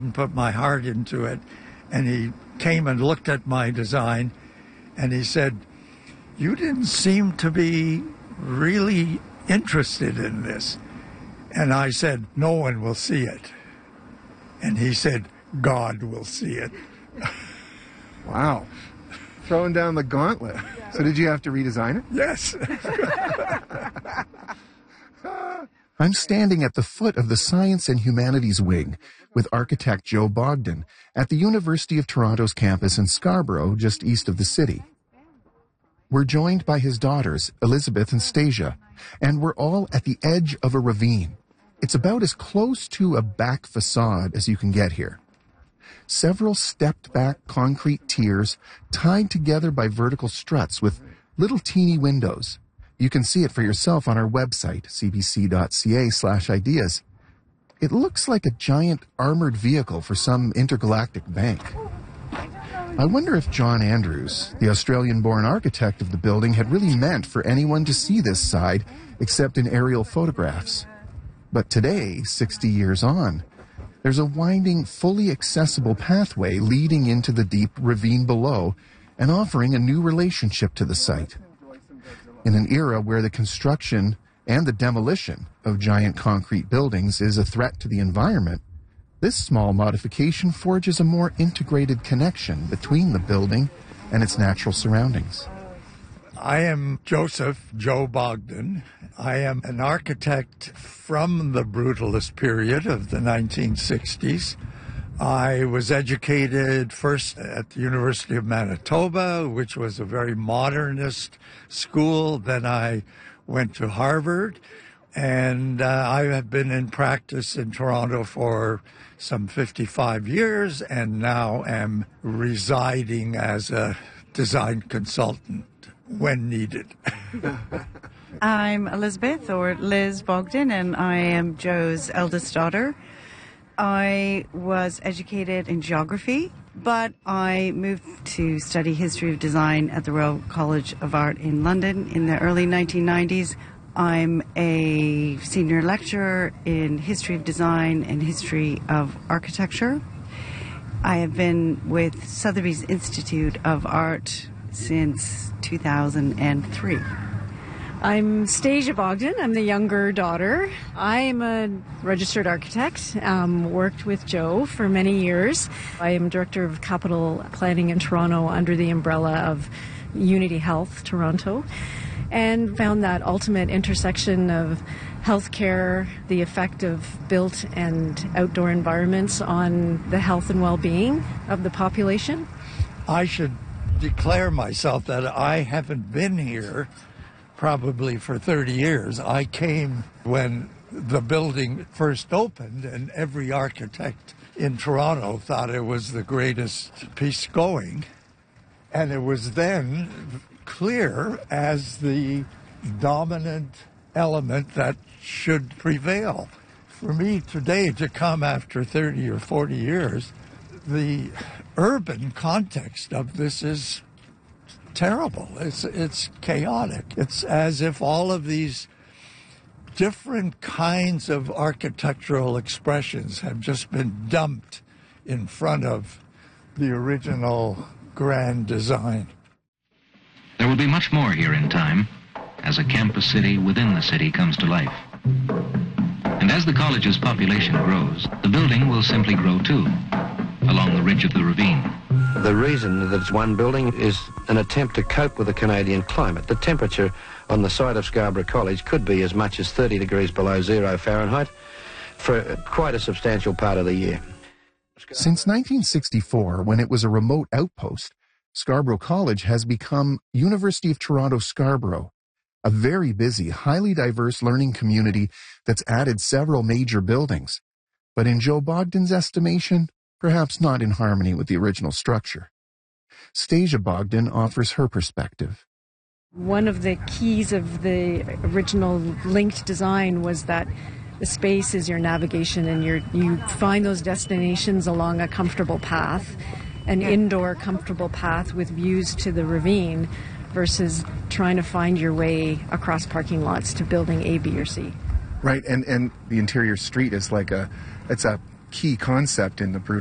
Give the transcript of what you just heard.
and put my heart into it. And he came and looked at my design, and he said, "You didn't seem to be really interested in this." And I said, "No one will see it." And he said, "God will see it." Wow. Throwing down the gauntlet. So did you have to redesign it? Yes. I'm standing at the foot of the Science and Humanities Wing with architect Joe Bogdan at the University of Toronto's campus in Scarborough, just east of the city. We're joined by his daughters, Elizabeth and Stasia, and we're all at the edge of a ravine. It's about as close to a back facade as you can get here. Several stepped-back concrete tiers tied together by vertical struts with little teeny windows. You can see it for yourself on our website, cbc.ca/ideas. It looks like a giant armored vehicle for some intergalactic bank. I wonder if John Andrews, the Australian-born architect of the building, had really meant for anyone to see this side except in aerial photographs. But today, 60 years on, there's a winding, fully accessible pathway leading into the deep ravine below and offering a new relationship to the site. In an era where the construction and the demolition of giant concrete buildings is a threat to the environment, this small modification forges a more integrated connection between the building and its natural surroundings. I am Joseph Joe Bogdan. I am an architect from the brutalist period of the 1960s. I was educated first at the University of Manitoba, which was a very modernist school. Then I went to Harvard, and I have been in practice in Toronto for some 55 years, and now am residing as a design consultant when needed. I'm Elizabeth, or Liz Bogdan, and I am Joe's eldest daughter. I was educated in geography, but I moved to study history of design at the Royal College of Art in London in the early 1990s. I'm a senior lecturer in history of design and history of architecture. I have been with Sotheby's Institute of Art since 2003. I'm Stasia Bogdan. I'm the younger daughter. I am a registered architect, worked with Joe for many years. I am Director of Capital Planning in Toronto under the umbrella of Unity Health Toronto, and found that ultimate intersection of healthcare, the effect of built and outdoor environments on the health and well-being of the population. I should declare myself that I haven't been here probably for 30 years. I came when the building first opened, and every architect in Toronto thought it was the greatest piece going. And it was then clear as the dominant element that should prevail. For me today to come after 30 or 40 years, the urban context of this is terrible. It's chaotic. It's as if all of these different kinds of architectural expressions have just been dumped in front of the original grand design. There will be much more here in time as a campus city within the city comes to life. And as the college's population grows, the building will simply grow too, along the ridge of the ravine. The reason that it's one building is an attempt to cope with the Canadian climate. The temperature on the site of Scarborough College could be as much as 30 degrees below zero Fahrenheit for quite a substantial part of the year. Since 1964, when it was a remote outpost, Scarborough College has become University of Toronto Scarborough, a very busy, highly diverse learning community that's added several major buildings. But in Joe Bogdan's estimation, perhaps not in harmony with the original structure. Stasia Bogdan offers her perspective. One of the keys of the original linked design was that the space is your navigation, and you find those destinations along a comfortable path, an indoor comfortable path with views to the ravine, versus trying to find your way across parking lots to building A, B, or C. Right, and the interior street is like it's a key concept in the Brutal